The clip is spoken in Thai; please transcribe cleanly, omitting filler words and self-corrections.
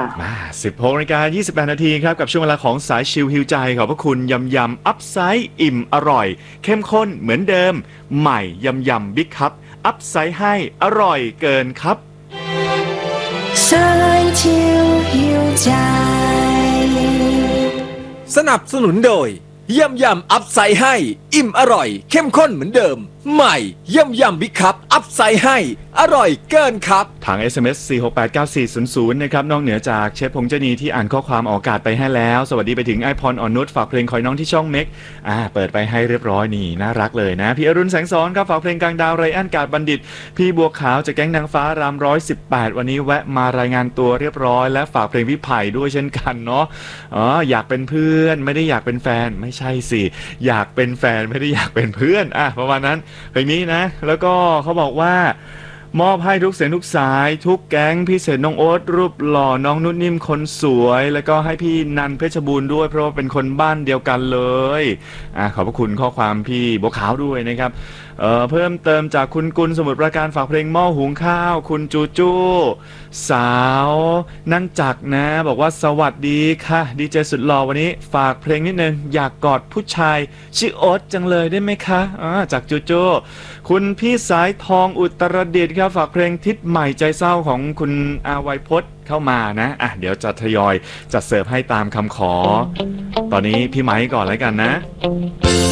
มา16:28 นาทีครับกับช่วงเวลาของสายชิลฮิวใจขอบพระคุณยำยำอัพไซด์อิ่มอร่อยเข้มข้นเหมือนเดิมใหม่ยำยำบิ๊กคัพอัพไซด์ให้อร่อยเกินครับสายชิลฮิวใจสนับสนุนโดยยำยำอัพไซด์ให้อิ่มอร่อยเข้มข้นเหมือนเดิมใหม่ยำยำบิ๊กคัพอัพไซด์ให้อร่อยเกินครับทาง SMS 4689400นะครับนอกเหนือจากเชฟพงษ์เจนีที่อ่านข้อความออกอากาศไปให้แล้วสวัสดีไปถึงไอพรอ่อนนุชฝากเพลงคอยน้องที่ช่องเม็กเปิดไปให้เรียบร้อยนี่น่ารักเลยนะพี่อรุณแสงสอนครับฝากเพลงกลางดาวไรอันกาดบัณฑิตพี่บัวขาวจากแก๊งนางฟ้าราม118วันนี้แวะมารายงานตัวเรียบร้อยและฝากเพลงพี่ไผ่ด้วยเช่นกันเนาะอยากเป็นเพื่อนไม่ได้อยากเป็นแฟนไม่ใช่สิอยากเป็นแฟนไม่ได้อยากเป็นเพื่อนประมาณนั้นเพลงนี้นะแล้วก็เขาบอกว่ามอบให้ทุกเสียงทุกสายทุกแก๊งพี่เศษน้องโอ๊ตรูปหล่อน้องนุ่นนิ่มคนสวยแล้วก็ให้พี่นันเพชรบูรณ์ด้วยเพราะว่าเป็นคนบ้านเดียวกันเลยขอบพระคุณข้อความพี่บัวขาวด้วยนะครับเพิ่มเติมจากคุณกุลสมุทรปราการฝากเพลงหม้อหุงข้าวคุณจูจูสาวนั่งจักนะบอกว่าสวัสดีค่ะดีเจสุดหล่อวันนี้ฝากเพลงนิดนึงอยากกอดผู้ชายชื่อโอ๊ตจังเลยได้ไหมคะจากจูจูคุณพี่สายทองอุตรดิตถ์ครับฝากเพลงทิศใหม่ใจเศร้าของคุณอาวัยพจน์เข้ามานะเดี๋ยวจะทยอยจัดเสิร์ฟให้ตามคำขอตอนนี้พี่ไม้ก่อนแล้วกันนะ